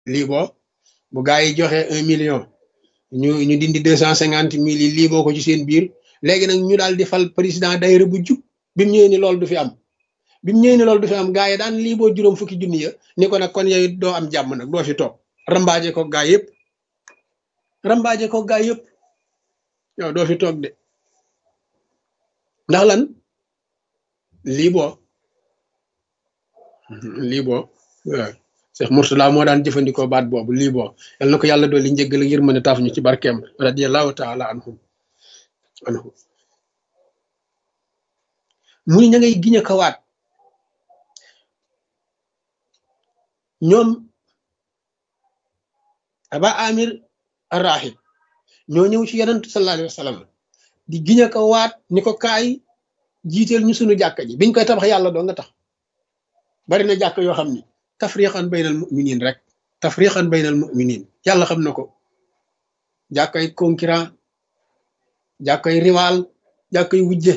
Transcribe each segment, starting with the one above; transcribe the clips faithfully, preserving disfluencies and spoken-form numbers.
lii boo bu gaa yi joxe un million ñu ñu dindi deux cent cinquante mille yi lii boo ko ci seen biir léegi nag ñu daal di fal président daayira bu jub bi mu ñëwee ni loolu du fi am bi mu ñëwee ni loolu du fi am gaa yi daan lii boo juróom fukki junni ya ni ko nag kon yow doo am jàmm nag doo fi toog rambaaje ko gaa yëpp rambaaje ko gaa yëpp yow doo fi toog de ndax lan lii boo lii boo waaw Cheikh Mourtala moo daan jëfandikoo baat boobu lii boo yal na ko yàlla dolli njëggal ak yërmande taaf ñu ci barkeem radiyallahu taala anhum anhu mu ni ña ngay giñ a kawaat ñoom aba amir arrahib ñoo ñëw ci yonent sallallahu alayhi wa sallam di giñ a kawaat ni ko kaay jiiteel ñu sunu jàkka ji biñ koy tabax yàlla doo nga tax bari na jàkk yoo xam ni tafriqan baynal muminin rek tafriqan baynal muminin yàlla xam na ko jàkkay concurrent jàkkay rival jàkkay wujje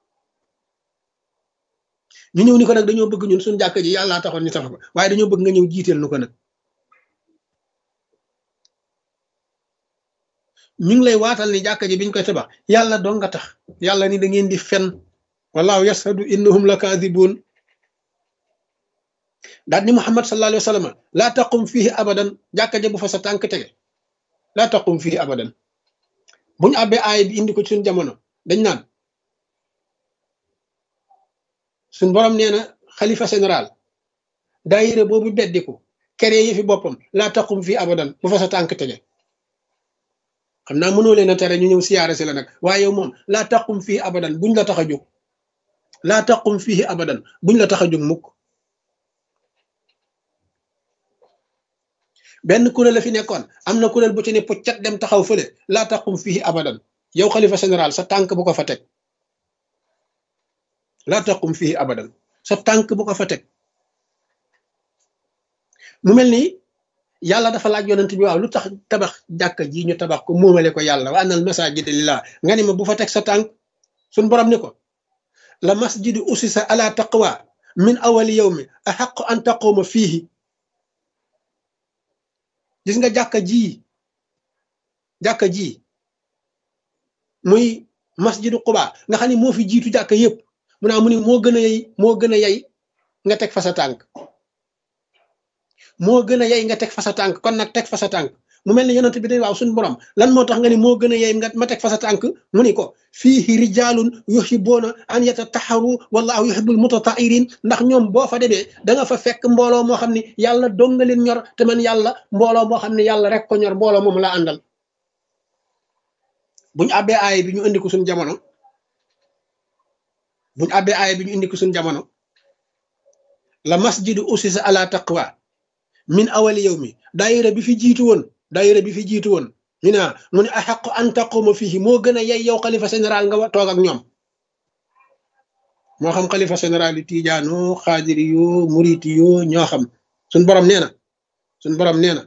ñu ñëw ni ko nag dañoo bëgg ñun suñu jàkka ji yàllaa taxoon ñu tabax ko waaye dañoo bëgg nga ñëw jiiteel nu ko nag ñu ngi lay waatal ni jàkka ji biñ koy tabax yàlla doo nga tax yàlla ni da ngeen di fen wallahu yashhadu innahum la kaadibuun daal ni Muhammad sallallahu alayhi wa sallam laa taqum fihi abadan jàkka ja bu fa sa tànk tege laa taqum fihi abadan buñu àbbee aaya bi indi ko ci suñ jamono dañ naan suñ borom nee na xalifa général daayira boobu beddiku kere yi fi boppam laa taqum fihi abadan bu fa sa tànk tege xam naa mënoo leen a tere ñu ñëw siyaare si la nag waaye yow moom laa taqum fihi abadan buñ la tax a jóg laa taqum fihi abadan buñ la tax a jóg mukk benn kuréel la fi nekkoon am na kuréel bu ci ne puccat dem taxaw fële laa taqum fii abadan yow xalifa général sa tànk bu ko fa teg laa taqum fii abadan sa tànk bu ko fa teg mu mel ni yàlla dafa laaj yonent bi waaw lu tax tabax jàkka ji ñu tabax ko moomale ko yàlla wa annal masajida lillah nga ni ma bu fa teg sa tànk suñ borom ni ko la masjidu usisa ala taqwa min awali yawmi ahaqu an taquma fiihi gis nga jàkka ji jàkka ji muy masjidu Quba nga xam ne moo fi jiitu jàkka yëpp mu naa mu ni moo gën a yey moo gën a yey nga teg fa sa tànk moo gën a yey nga teg fa sa tànk kon nag teg fa sa tànk mu mel ne yonent bi day waaw suñu borom lan moo tax nga ni moo gën a yey nga ma teg fa sa tànk mu ni ko fiihi rijaalun yuhibbuuna an yatataharu wallahu yuhibbul mutatahirin ndax ñoom boo fa demee da nga fa fekk mbooloo moo xam ne yàlla dong nga leen ñor te man yàlla mbooloo moo xam ne yàlla rek ko ñor mbooloo moom la àndal buñu àbbee aaya bi ñu indi ko suñu jamono buñu àbbee aaya bi ñu indi ko suñu jamono la masjidu usisa ala taqwa min awali yawmi daayira bi fi jiitu woon daayira bi fi jiitu woon ñu ne mu ne axaqu an taquma fihi moo gën a yey yow xalifa général nga toog ak ñoom moo xam xalifa général yu tiijaano xaadiri yoo muriti yoo ñoo xam suñ borom nee na suñ borom nee na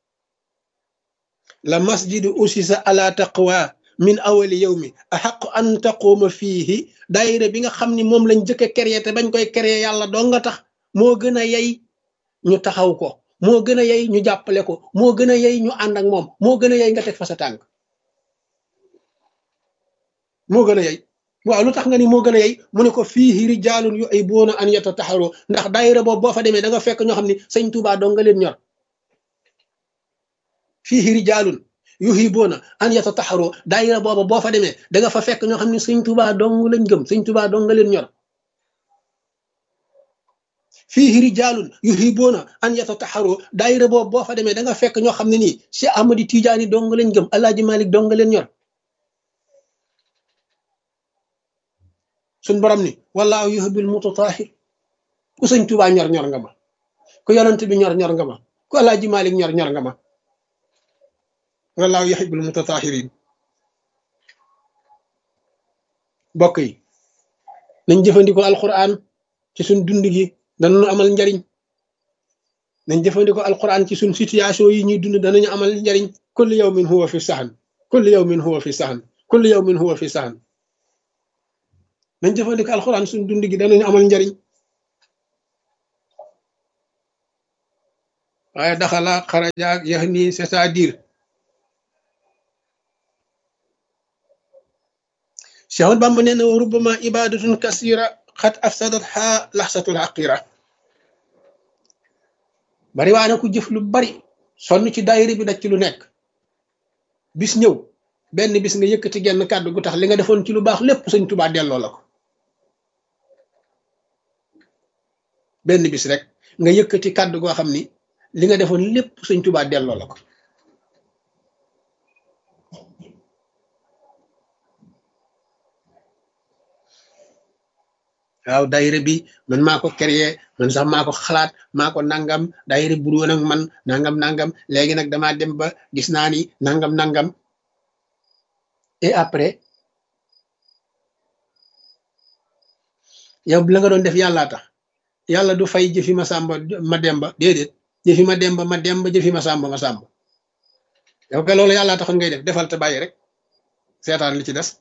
la masjidu usisa ala taqwa min awali yawmi axaqu an taquma fihi daayira bi nga xam ni moom lañ jëkk a créé te bañ koy créé yàlla doo nga tax moo gën a yey ñu taxaw ko moo gën a yey ñu jàppale ko moo gën a yey ñu ànd ak moom moo gën a yey nga teg fa sa tànk moo gën a yey waaw lu tax nga ni moo gën a yey mu ne ko fiihi rijaalun yuhibbuuna an yatataharu ndax daayira boobu boo fa demee da nga fekk ñoo xam ne sëñ Tuubaa dong nga leen ñor fiihi rijaalun yuhibbuuna an yatataharu daayira boobu boo fa demee da nga fa fekk ñoo xam ne sëñ Tuubaa dong lañ gëm sëñ Tuubaa dong nga leen ñor fiihi rijaalun yuhibbuuna an yatataharu daayira boobu boo fa demee da nga fekk ñoo xam ne nii Cheikh Ahmadi Tijaani dong lañ gëm Alaaji Malik dong nga leen ñor suñ borom ni wallaahu yuhibbul mutatahhir ku sëñ Tuubaa ñor ñor nga ma ku yonent bi ñor ñor nga ma ku Alaaji Malik ñor ñor nga ma wallaahu yuhibbul mutatahhirin bokk yi nañ jëfandikoo alquran ci suñ dund gi danañu amal njariñ nañ jëfandikoo alquran ci suñ situation yi ñuy dund danañu amal njariñ kullu yawmin huwa fi sahan kullu yawmin huwa fi sahan kullu yawmin huwa fi sahan nañ jëfandikoo alquran suñ dund gi danañu amal njariñ waaye daxala xaraja ak yax nii c'est-à-dire Cheikh Ahmad Bamba nee na wa rubbama ibadatun kasira xat afsadat ha laxsatul xaqira bari waa na ku jëf lu bari sonn ci daayira bi daj ci lu nekk bis ñëw benn bis nga yëkkati genn kàddu gu tax li nga defoon ci lu baax lépp sëñ Tuubaa delloo la ko benn bis rek nga yëkkati kàddu goo xam ni li nga defoon lépp sëñ Tuubaa delloo la ko waaw daayira bi man maa ko créé man sax maa ko xalaat maa ko nangam daayira bu woon ak man nangam nangam léegi nag damaa dem ba gis naa ni nangam nangam et après yow la nga doon def yàllaa tax yàlla du fay jëfi ma sàmba ma demba déedéet jëfi ma demba ma demba jëfi ma sàmba ma sàmba yow ka loolu yàllaa taxoon ngay def defal te bàyyi rek seetaan li ci des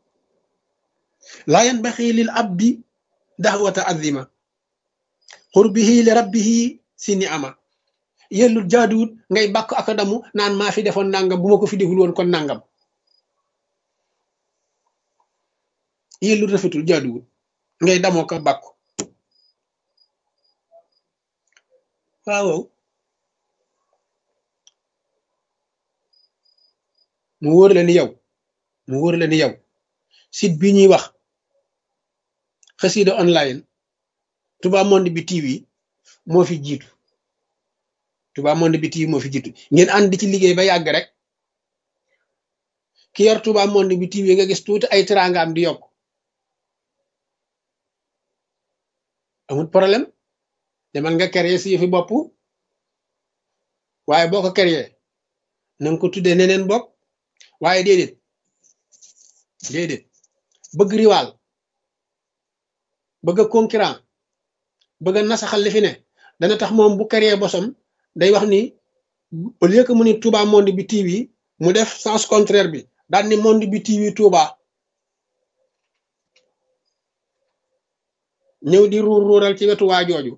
laa yanbaxi lil abdi daxwata azima xurbihi li rabbihi si ni ama yellul jaaduwut ngay bàkk ak damu naan maa fi defoon nangam bu ma ko fi deful woon kon nangam yellul rafetul jaaduwut ngay damoo ko bàkku waaw mu wóor la ni yow mu wóor la ni yow site bi ñuy wax xasida online Touba Monde bi T V moo fi jiitu Touba Monde bi T V moo fi jiitu ngeen ànd di ci liggéey ba yàgg rek ki yor Touba Monde bi T V nga gis tuuti ay teraangaam di yokk amul problème demal nga créer si fi bopp waaye boo ko créer na nga ko tuddee neneen bopp waaye déedéet déedéet bëgg riwaal bëgg concurrent bëgg nasaxal li fi ne dana tax moom bu créer bosam day wax ni au lieu que mu ni Touba Monde bi T V mu def sens contraire bi daal ni Monde bi T V Touba ñëw di ruur ruural ci wetu waa jooju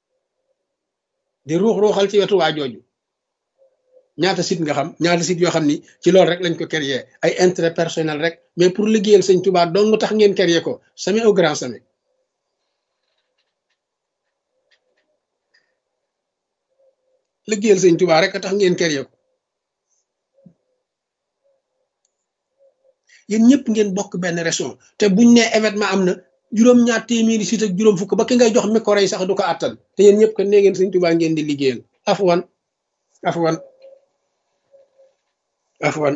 di ruux ruuxal ci wetu waa jooju ñaata site nga xam ñaata site yoo xam ni ci loolu rek lañ ko créer ay intérêt personnel rek mais pour liggéeyal sëñ Touba dong tax ngeen créer ko jamais au grand jamais liggéeyal sëñ Touba rek tax ngeen créer ko yéen ñëpp ngeen bokk benn région te buñ ne événement am na juróom-ñaar téeméeri site ak juróom fukk ba ki ngay jox micro yi sax du ko àttan te yéen ñëpp ko nee ngeen sëñ Touba ngeen di liggéeyal afwan afwan afwan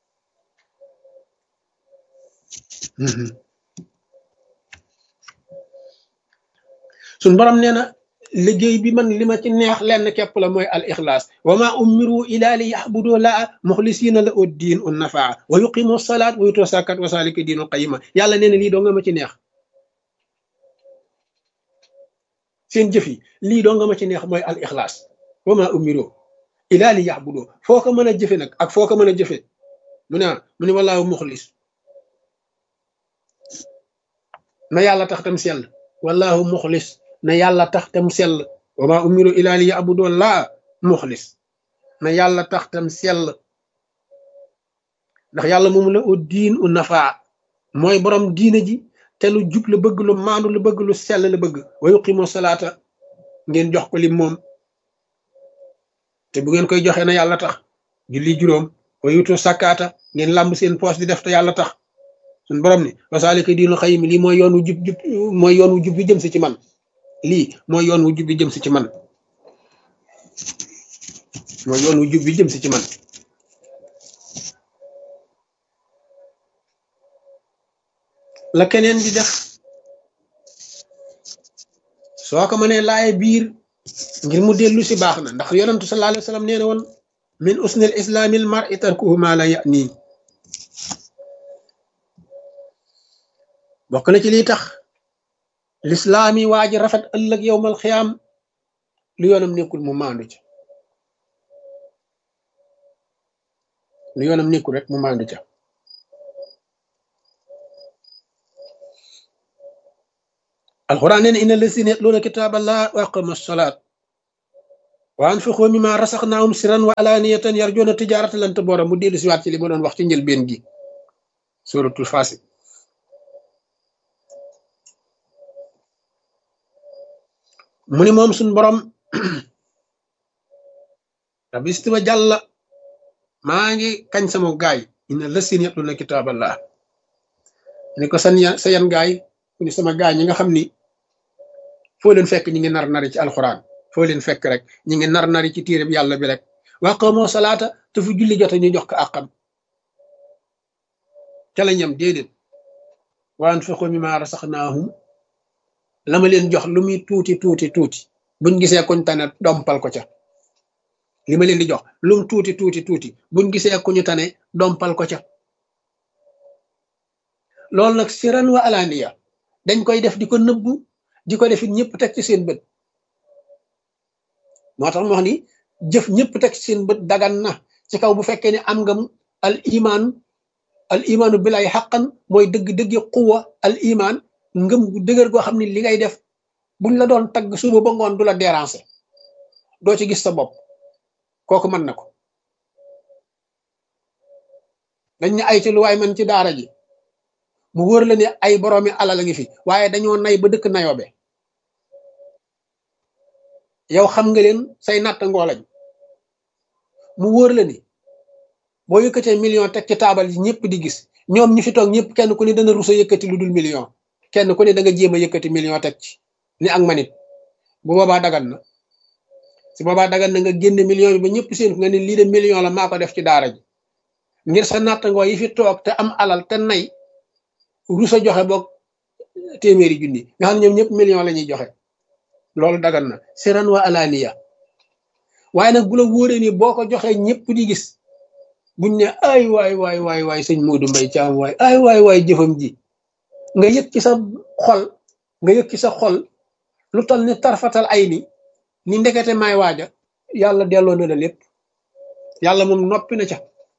suñ borom nee na liggéey bi man li ma ci neex lenn képp la mooy al ixlaas wa ma umiru ila li yaxbudu laa muxlisina la ud diin un nafaa wa yuqimu salaat wa yutu sakat wa salika diinul qayima yàlla nee na lii doo nga ma ci neex seen jëf yi lii doo nga ma ci neex mooy al ixlaas wa ma umiru ila li yaxbudu foo ko mën a jëfe nag ak foo ko mën a jëfe mu ne mu ne wallaahu muxlis na yàlla tax tam sell wallaahu muxlis na yàlla tax tam sell wa ma umiru ila li yaxbudu laa muxlis na yàlla tax tam sell ndax yàlla moom la u diin u nafaa mooy borom diine ji te lu jub la bëgg lu maandu la bëgg lu sell la bëgg wa yuqimu salaata ngeen jox ko lim moom te bu ngeen koy joxe na yàlla tax julli juróom wa yutu sakkaata ngeen làmb seen poos di def te yàlla tax suñ borom ni wasaalika diinul xayim lii mooy yoon wu jub jub mooy yoon wu jub bi jëm si ci man lii mooy yoon wu jub bi jëm si ci man mooy yoon wu jub bi jëm si ci man la keneen di def soo ko mënee laaye biir ngir mu dellu si baax na ndax yonentu sallallahu alayhi wa sallam nee na woon min usnil islaamil mar'i tarkuhu ma la ya'ni bokk na ci liy tax lislaam yi waa ji rafet ëllëg yowmal xiyaam lu yoonam nekkul mu maandu ca lu yoonam nekkul rek mu maandu ca alquran nee na inna lazina yatluuna kitaaballah wa aqamu salaat wa anfiqu mimma rasaqnahum sirran wa alaniyatan yarjuna tijaratan lan tabura. Mu dellu si waat ci li ma doon wax ci njëlbeen gi suratul Faasiq. mu ni moom suñ borom rabbi istima jàlla maa ngi kañ sama gaay inna lasina yatluna kitaballah ni ko san sa yan gaay mu ni sama gaay ñi nga xam ni foo leen fekk ñi ngi nar nari ci alxuraan, foo leen fekk rek ñi ngi nar nari ci téere bi yàlla bi rek wa aqamu salaata te fu julli jote ñu jox ko àqam ca la ñam déedéet wa anfiqu mimma rasaqnahum la ma leen jox lu muy tuuti tuuti tuuti buñ gisee kuñ tane dompal ko ca. li ma leen di jox lum tuuti tuuti tuuti buñ gisee ku ñu tane dompal ko ca. loolu nag siran wa alaaniya dañ koy def di ko nëbbu di ko defit ñëpp teg ci seen bët. moo tax mu wax ni jëf ñëpp teg ci seen bët dagan na ci kaw bu fekkee ne am nga al iman al imaanu billahi xaqan mooy dëgg-dëggi quwa al iman ngëm gu dëgër goo xam ne li ngay def buñ la doon tagg suba ba ngoon du la déranger doo ci gis sa bopp kooku mën na ko. dañ ne ay ci lu waay man ci daara ji mu wóor la ne ay boroomi alal a ngi fi waaye dañoo nay ba dëkk nayoobe yow xam nga leen say natt ngoo lañ mu wóor la ni boo yëkkatee million teg ci taabal yi ñëpp di gis ñoom ñi fi toog ñëpp kenn ku ne dana rusa yëkkati lu dul million kenn ku ne da nga jéem a yëkkati million teg ci ni ak manit bu boobaa dagan na si boobaa dagan na nga génne million bi ba ñëpp seen nga ne lii de million la maa ko def ci daara ji ngir sa nattangoo yi fi toog te am alal te nay rusa joxe boog téeméeri junni nga xam ne ñoom ñëpp million la ñuy joxe loolu dagan na siran wa alaaniya. waaye nag bu la wóoree ni boo ko joxee ñëpp di gis buñ ne ay waay waay waay waay sëñ Modou Mbaye Thiam waay ay waay waay jëfam ji nga yëg ci sa xol nga yëg ci sa xol lu tal ni tarfatal ay ni ni ndekete may waaja yàlla delloo na la lépp. yàlla moom noppi na ca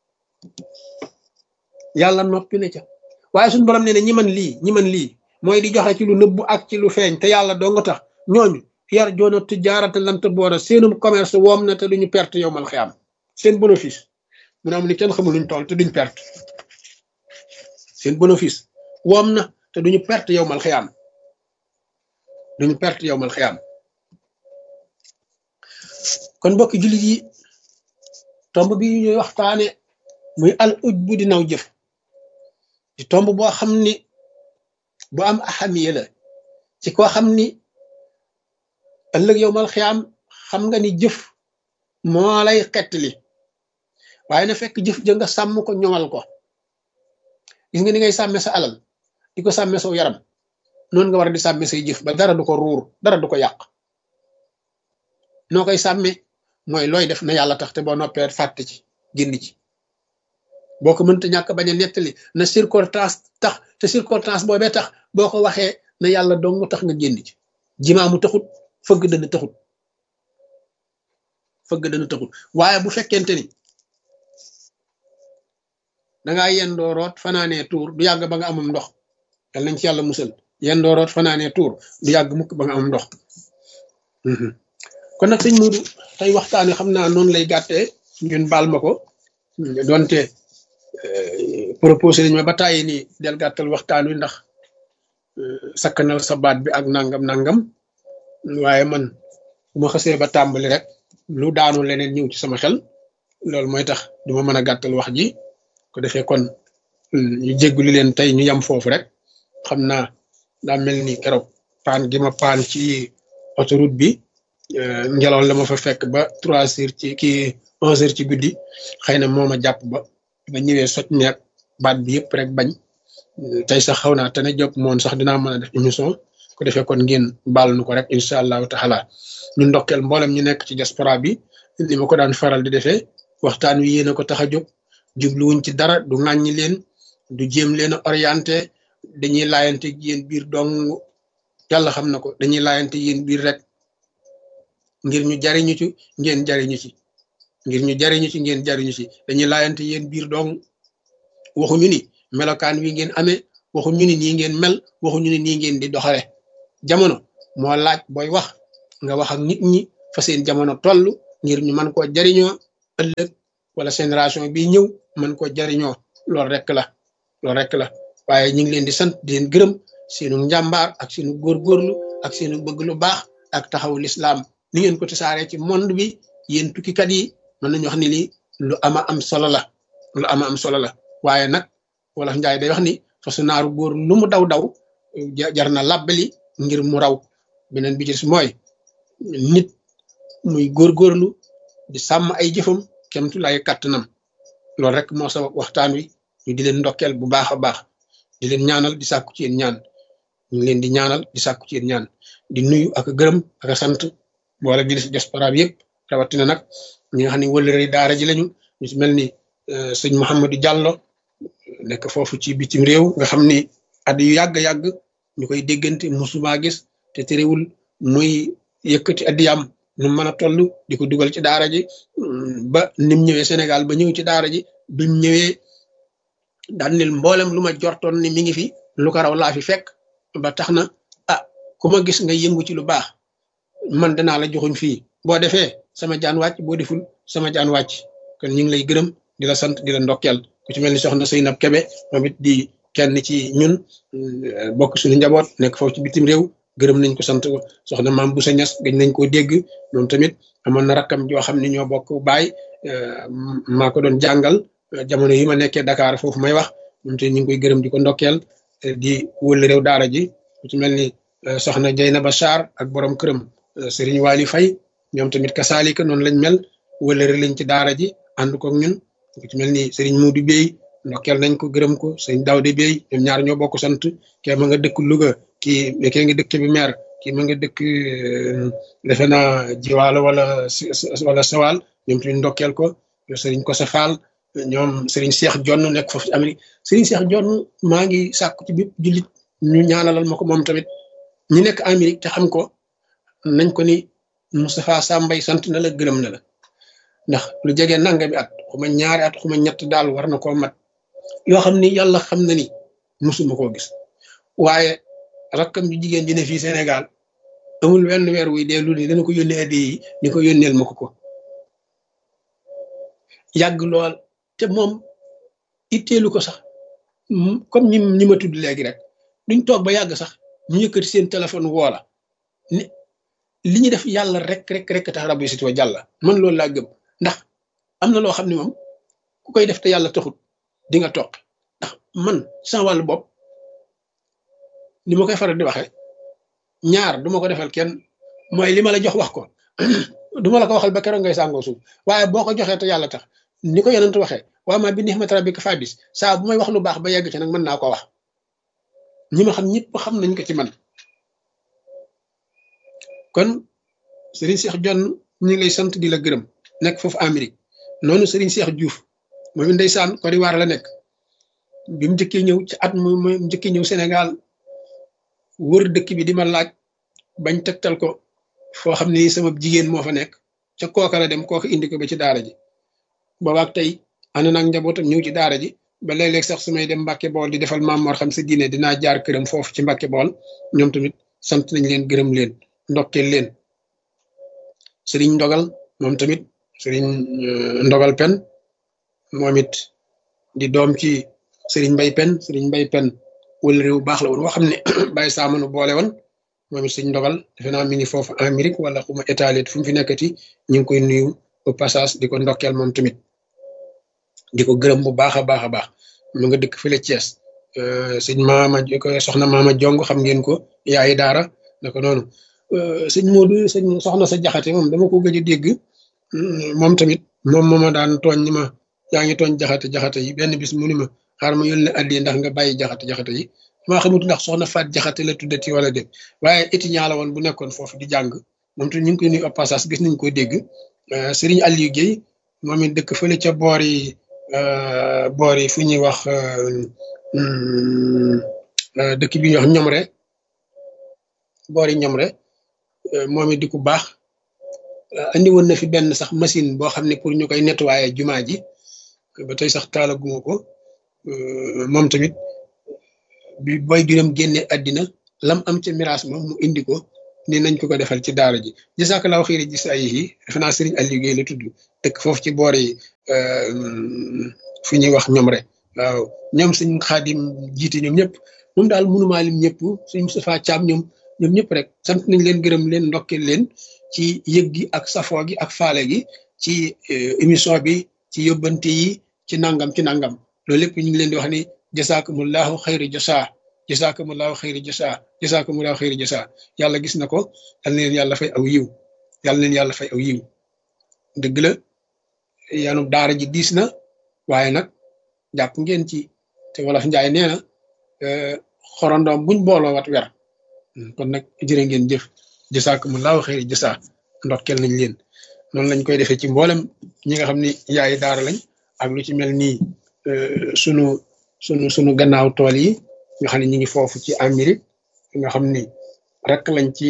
yàlla noppi na ca waaye suñu borom nee na ñi man lii ñi man lii mooy di joxe ci lu nëbbu ak ci lu feeñ te yàlla doo nga tax ñooñu yar joona tijaarata lan tabuura seenum commerce woom na te duñu perte yow mal xiyaam seen bénéfice mu ne am ni kenn xamul luñ toll te duñ perte seen bénéfice woom na te duñu perte yow mal xiyaam duñu perte yow mal xiyaam. kon mbokki jullit yi tomb bi ñuy waxtaane muy al uj bu di naw jëf di tomb boo xam ni bu am ahamiya la ci koo xam ni ëllëg yow mal xiyaam xam nga ni jëf moo lay xettali waaye na fekk jëf ja nga sàmm ko ñoŋal ko. gis nga ni ngay sàmme sa alal di ko sàmme saw yaram noonu nga war a di sàmme say jëf ba dara du ko ruur dara du ko yàq. noo koy sàmme mooy looy def na yàlla tax te boo noppee fàtte ci génn ci boo ko mënta ñàkk bañ a nettali na circonstance tax te circonstance boobee tax boo ko waxee na yàlla dong tax nga génn ci. jimaamu taxut fëgg dana taxut fëgg dana taxut waaye bu fekkente ni dangaa yendoo root fanaanee tuur du yàgg ba nga amum ndox yal nañ ci yàlla musal yendoo root fanaanee tuur du yàgg mukk ba nga amum ndox. kon nag sëñ Modou tey waxtaan wi xam naa noonu lay gàttee ngeen baal ma ko donte proposé nañ ma ba tàyyi ni del gàttal waxtaan wi ndax sakkanal sa baat bi ak nangam nangam waaye man bu ma xasee ba tàmbali rek lu daanu leneen ñëw ci sama xel loolu mooy tax duma mën a gàttal wax ji ko defee kon ñu jégguli leen tey ñu yam foofu rek xam naa daa mel ni keroog paan gi ma paan ci autoroute bi ngelaw la ma fa fekk ba trois heures ci kii onze heures ci guddi xëy na moo ma jàpp ba ba ñëwee soj neeg baat bi yëpp rek bañ tey sax xaw naa te ne jóg moon sax dinaa mën a def émission ko defee kon ngeen baal nu ko rek incha allahu taala ñu ndokkeel mboolem ñu nekk ci diaspora bi ni ma ko daan faral di defee waxtaan wi yéen a ko tax a jóg jubluwuñ ci dara du ŋàññi leen du jéem leen a orienté dañuy laayante yéen biir dong yàlla xam na ko dañuy laayante yéen biir rek ngir ñu jariñu ci ngeen jariñu ci ngir ñu jariñu ci ngeen jariñu ci dañuy laayante yéen biir dong waxuñu ni melokaan wi ngeen amee waxuñu ni nii ngeen mel waxuñu ni nii ngeen di doxale jamono moo laaj booy wax nga wax ak nit ñi fa seen jamono toll ngir ñu mën koo jariñoo ëllëg wala génération bi ñëw mën koo jariñoo loolu rek la loolu rek la waaye ñu ngi leen di sant di leen gërëm seenu njàmbaar ak seenu góorgóorlu ak seenu bëgg lu baax ak taxawu lislaam ni ngeen ko tasaaree ci monde bi yéen tukkikat yi mën nañu wax ni lii lu ama am solo la lu ama am solo la waaye nag wolof njaay day wax ni fasu naaru góor lu mu daw daw jar na làbbali ngir mu raw beneen bi ci mooy nit muy góorgóorlu di sàmm ay jëfam kemtu lay kàttanam loolu rek moo sabab waxtaan wi ñu di leen ndokkeel bu baax a baax di leen ñaanal di sàkku ci yéen ñaan ñu ngi leen di ñaanal di sàkku ci yéen ñaan di nuyu ak gërëm ak a sant boole gi si diaspora bi yëpp rawatina nag ñi nga xam ne wëllëre daara ji lañu ñu si mel ni sëñ Mouhamadou Diallo nekk foofu ci bitim réew nga xam ni at yu yàgg-yàgg ñu koy déggante musuma gis te terewul muy yëkkati addiyam nu mën a toll di ko dugal ci daara ji ba nim ñëwee Sénégal ba ñëw ci daara ji bim ñëwee daan nil mboolem lu ma jortoon ni mi ngi fi lu ko raw laa fi fekk ba tax na ah ku ma gis nga yëngu ci lu baax man danaa la joxuñ fii boo defee sama jaan wàcc boo deful sama jaan wàcc kon ñu ngi lay gërëm di la sant di la ndokkeel ku ci mel ni soxna Seynab Kebe moom it di kenn ci ñun bokk suñu njaboot nekk foofu ci bitim réew gërëm nañ ko sant ko soxna maam Boussa Niass gëj nañ koo dégg moom tamit amoon na rakkam joo xam ne ñoo bokk baay maa ko doon jàngal jamono yi ma nekkee Dakar foofu may wax moom te ñu ngi koy gërëm di ko ndokkeel di wëlli réew daara ji ku ci mel ni soxna Jeynaba Sarr ak borom këram Serigne Wali Faye ñoom tamit kasaalika noonu lañ mel wëllëre lañ ci daara ji ànd ko ak ñun ku ci mel ni Serigne Moudou Bey ndokkeel nañ ko gërëm ko sëñ Daouda Bey ñoom ñaar ñoo bokk sant kee ma nga dëkk Louga kii kee nga dëkk bi maire kii ma nga dëkk defe naa Jiwaalo wala wala Sawal ñoom tamit ndokkeel ko Serigne Kosa Fall ñoom Serigne Cheikh Jonn nekk foofu ci Amérique Serigne Cheikh Jonn maa ngi sàkku ci bépp jullit ñu ñaanalal ma ko moom tamit ñi nekk Amérique te xam ko nañ ko ni Moustapha Sambay sant na la gërëm na la ndax lu jege nanga bi at xuma ñaari at xuma ñett daal war na koo mat yoo xam ni yàlla xam na ni musuma koo gis waaye rakkam ju jigéen ji ne fii Sénégal amul wenn weer wuy dee lu ni dana ko yónnee addi yi ni ko yónneel ma ko ko yàgg lool te moom itteelu ko sax comme ñi ñi ma tudd léegi rek duñ toog ba yàgg sax ñu yëkkati seen téléphone woola ni li ñu def yàlla rek rek rek tax rabbi sit wa jàlla man loolu laa gëm ndax am na loo xam ne moom ku koy def te yàlla taxut di nga toog ndax man sama wàllu bopp ni ma koy faral di waxee ñaar du ma ko defal kenn mooy li ma la jox wax ko du ma la ko waxal ba keroog ngay sàngoo suuf waaye boo ko joxee te yàlla tax ni ko yonent waxee waa ma bi ni'mati rabbika fadis saa bu may wax lu baax ba yegg ci nag mën naa ko wax ñi ma xam ñëpp xam nañ ko ci man kon Serigne Cheikh Jonn ñu ngi lay sant di la gërëm nekk foofu Amérique noonu Serigne Cheikh Diouf moom ndeysaan Côte d'Ivoire la nekk bi mu njëkkee ñëw ci at mu mu njëkkee ñëw Sénégal wër dëkk bi di ma laaj bañ tegtal ko foo xam ne sama jigéen moo fa nekk ca kooka la dem kooka indi ko ba ci daara ji boobaak tey ànd naag njabootam ñëw ci daara ji ba léeg-léeg sax su may dem Mbàkke Bool di defal Maam Mor xam sa diine dinaa jaar këram foofu ci Mbàkke Bool ñoom tamit sant nañ leen gërëm leen ndokkeel leen sëriñ ndogal moom tamit sëriñ ndogal pen moom it di doom ci sëriñ mbay pen sëriñ mbay pen wala réew baax la woon woo xam ne bàyyi saamanu boole woon moom it sëriñ ndogal defe naa mi ngi foofu Amérique wala xuma étalit fu mu fi nekkati ñu ngi koy nuyu au passage di ko ndokkeel moom tamit di ko gërëm bu baax a baax a baax mu nga dëkk fële Thiès sëñ maama ko soxna maama jong xam ngeen ko yaayi daara naka noonu sëñ Modou sëñ soxna sa jaxate moom dama ko gëj a dégg moom tamit moom mooma daan tooñ ni ma yaa ngi tooñ jaxate jaxate yi benn bis mu ni ma xaar ma yónnee addi ndax nga bàyyi jaxate jaxate yi maa xamut ndax soxna faat jaxate la tuddati wala dé waaye étudiant la woon bu nekkoon foofu di jàng moom tamit ñu ngi koy nuyu au passage gis nañ ko dégg Serigne Aliou Guèye moom it dëkk fële ca boor yi boor yi fu ñuy wax dëkk bi ñuy wax Ñomre boor yi Ñomre moom it di ku baax andi woon na fi benn sax machine boo xam ne pour ñu koy nettoyer jumaa ji ba tey sax taalaguma ko moom tamit bi boy juróom génne àddina lam am ca miraas moom mu indi ko ni nañ ko ko defal ci daara ji jazakallahu xayri gis ay yi defe naa Serigne Aliou Guèye la tudd dëkk foofu ci boor yi fu ñuy wax ñoom rek waaw ñoom suñ xaadim jiite ñoom ñëpp moom daal mënumaa lim ñëpp suñ Moustapha Thiam ñoom ñoom ñëpp rek sant nañ leen gërëm leen ndokkeel leen ci yëg gi ak safoo gi ak faale gi ci émission bi ci yóbbante yi ci nangam ci nangam loolu lépp ñu ngi leen di wax ni jasakumullahu xayri jasa jasakumullahu xayri jasa jasakumullahu xayri jasa yàlla gis na ko yal na leen yàlla fay aw yiw yàlla leen yàlla fay aw yiw dëgg la yanu daara ji diis na waaye nag jàpp ngeen ci te wolof njaay nee na xorondoom buñ booloo wat wer kon nag jërë ngeen jëf jasakumullahu xayri jasa ndokkel nañ leen noonu lañ koy defee ci mboolem ñi nga xam ni yaay daara lañ ak lu ci mel nii sunu sunu sunu gannaaw tool yi nga xam ne ñu ngi foofu ci Amérique nga xam ni rek lañ ci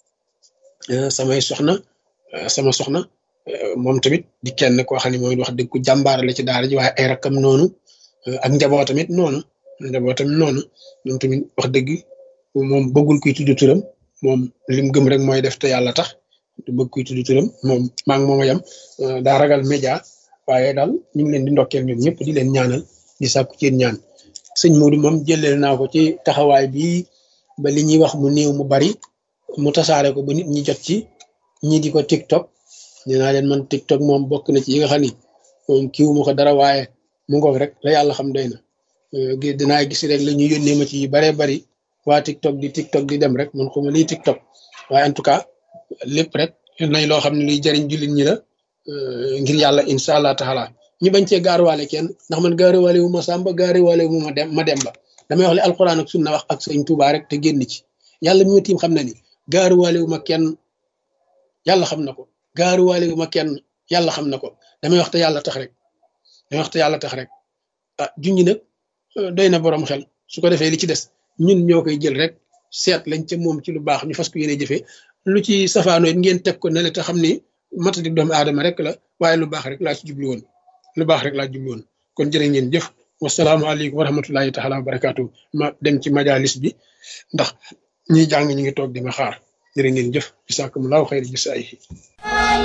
samay soxna sama soxna moom tamit di kenn koo xam ne mooy wax dëgg ku jàmbaar la ci daara ji waaye ay rakkam noonu ak njaboot tamit noonu njaboot tamit noonu moom tamit wax dëgg moom bëggul kuy tudd turam moom lim gëm rek mooy def te yàlla tax du bëgg kuy tudd turam moom maa ngi moom a yem daa ragal média waaye daal ñu ngi leen di ndokkeel ñoom ñëpp di leen ñaanal di sàkku ci ñaan sëñ Modou moom jëleel naa ko ci taxawaay bi ba li ñuy wax mu néew mu bari mu tasaare ko ba nit ñi jot ci ñi di ko TikTok nee naa leen man TikTok moom bokk na ci yi nga xam ni moom kiiwu ma ko dara waaye mu ngoog rek la yàlla xam doy na dinaa gis rek la ñu yónnee ma ci yu baree bari waa TikTok di TikTok di dem rek man xuma lii TikTok waaye en tout cas lépp rek nañ loo xam ne luy jariñ jullit ñi la ngir yàlla incha allah taala ñu bañ cee gaaruwaale kenn ndax man gaaruwaale wu ma Samba gaaruwaale wu ma dem ma dem ba damay wax li alquran ak sunna wax ak sëñ Tuubaa rek te génn ci yàlla mi ma tiim xam na ni gaaruwaale wu ma kenn yàlla xam na ko gaaruwaale wu ma kenn yàlla xam na ko damay wax te yàlla tax rek damay wax te yàlla tax rek ah junñi nag doy na borom xel su ko defee li ci des ñun ñoo koy jël rek seet lañ ca moom ci lu baax ñu fas ko yéene jëfee lu ci safaanoo it ngeen teg ko ne la te xam ni matadik doomu aadama rek la waaye lu baax rek laa ci jublu woon lu baax rek laa jublu woon kon jërë ngeen jëf wasalaamaaleykum wa rahmatullahi taala wa barakaatu ma dem ci majalis bi ndax ñiy jàng ñu ngi toog di ma xaar jërë ngeen jëf bisaakumulaahu xayri jisaayihi